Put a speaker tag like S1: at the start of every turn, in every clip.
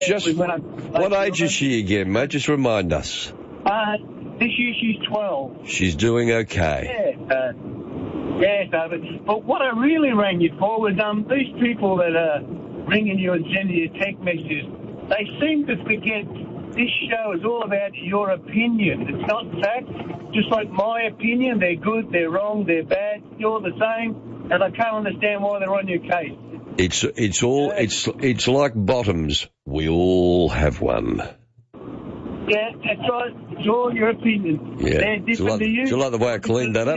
S1: What age is she again, mate? Just remind us.
S2: This year she's 12.
S1: She's doing okay.
S2: Yeah, David. But what I really rang you for was these people that are ringing you and sending you text messages, they seem to forget this show is all about your opinion. It's not fact. Just like my opinion, they're good, they're wrong, they're bad, you're the same, and I can't understand why they're on your case.
S1: It's like bottoms. We all have one.
S2: Yeah, that's right. It's all your opinion.
S1: Yeah.
S2: They're different to you.
S1: Do you like the way I cleaned that up?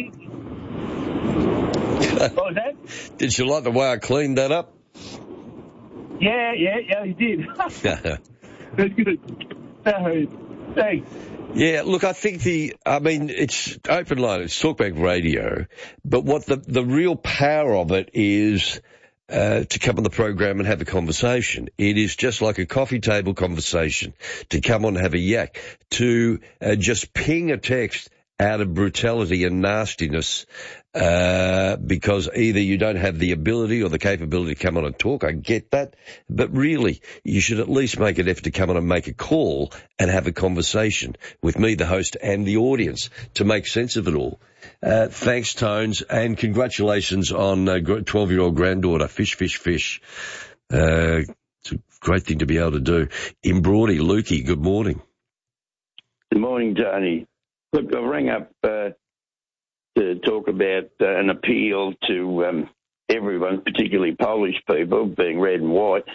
S2: What was that?
S1: Did you like the way I cleaned that up?
S2: Yeah, you did. That's good. Thanks.
S1: Yeah, look, I think it's open line, it's talkback radio, but what the real power of it is to come on the program and have a conversation. It is just like a coffee table conversation, to come on and have a yak, to just ping a text out of brutality and nastiness, because either you don't have the ability or the capability to come on and talk. I get that. But really, you should at least make an effort to come on and make a call and have a conversation with me, the host, and the audience to make sense of it all. Thanks, Tones, and congratulations on 12-year-old granddaughter. Fish. It's a great thing to be able to do. In Broady, Lukey, good morning.
S3: Good morning, Tony. Look, I rang up to talk about an appeal to everyone, particularly Polish people, being red and white,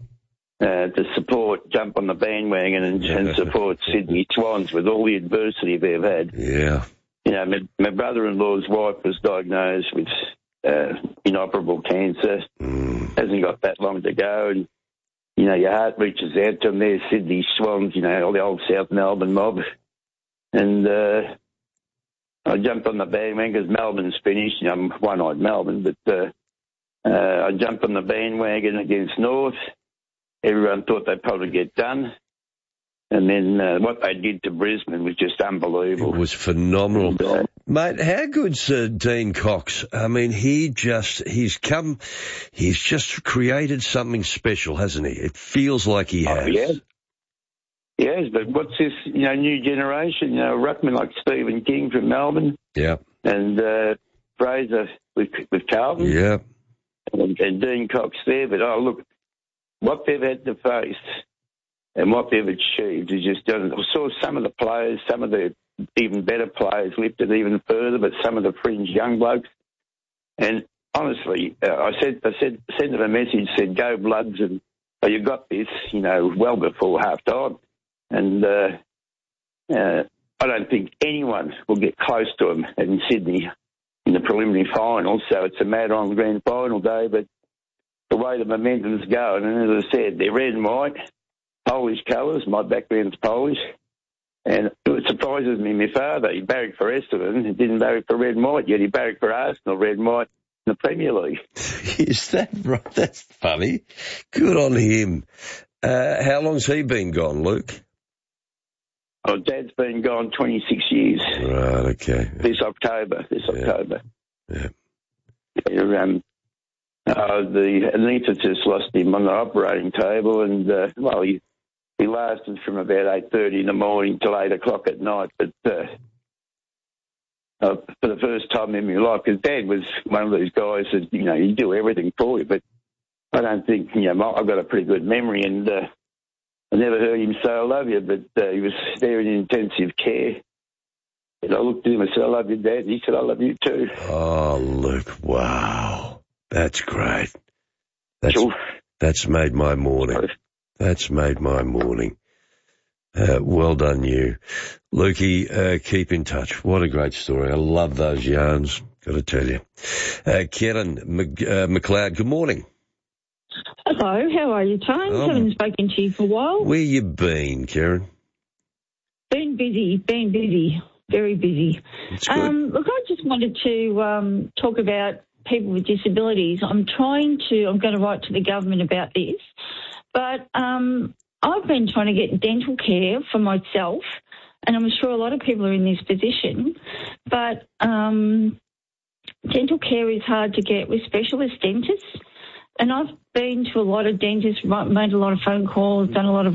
S3: to jump on the bandwagon and support Sydney Swans with all the adversity they've had.
S1: Yeah.
S3: You know, my brother-in-law's wife was diagnosed with inoperable cancer. Hasn't got that long to go, and you know, your heart reaches out to them. There's Sydney Swans, you know, all the old South Melbourne mob. And I jumped on the bandwagon because Melbourne's finished. You know, I'm one-eyed Melbourne, but I jumped on the bandwagon against North. Everyone thought they'd probably get done. And then what they did to Brisbane was just unbelievable.
S1: It was phenomenal. And, mate, how good's Dean Cox? I mean, he's just created something special, hasn't he? It feels like he has.
S3: Yeah. Yes, but what's this, new generation? Ruckman like Stephen King from Melbourne.
S1: Yeah.
S3: And Fraser with Carlton.
S1: Yeah.
S3: And Dean Cox there. But, look, what they've had to face and what they've achieved is just done. I saw some of the players, some of the even better players lifted even further, but some of the fringe young blokes. And honestly, I sent them a message, said, go Bloods, and you got this, well before half-time. And I don't think anyone will get close to them in Sydney in the preliminary final. So it's a matter on grand final day. But the way the momentum's going, and as I said, they're red and white, Polish colours. My background's Polish. And it surprises me, my father, he barracked for Essendon. He didn't barrack for red and white, yet he barracked for Arsenal, red and white, in the Premier League.
S1: Is that right? That's funny. Good on him. How long's he been gone, Luke?
S3: Oh, Dad's been gone 26 years.
S1: Right, okay.
S3: This October.
S1: Yeah.
S3: The anaesthetist lost him on the operating table, and, he lasted from about 8:30 in the morning till 8 o'clock at night. But for the first time in my life, because Dad was one of these guys that, you do everything for you, but I don't think, I've got a pretty good memory, and I never heard him say I love you, but he was there in intensive care. And I looked at him and said, I love you, Dad. And he said, I love you too.
S1: Oh, Luke, wow. That's great. That's made my morning. That's made my morning. Well done, you. Lukey, keep in touch. What a great story. I love those yarns, got to tell you. Karen McLeod, good morning.
S4: Hello, how are you, Tone? Haven't spoken to you for a while.
S1: Where you been, Karen?
S4: Been busy, very busy. Look, I just wanted to talk about people with disabilities. I'm going to write to the government about this, but I've been trying to get dental care for myself, and I'm sure a lot of people are in this position, but dental care is hard to get with specialist dentists. And I've been to a lot of dentists, made a lot of phone calls, done a lot of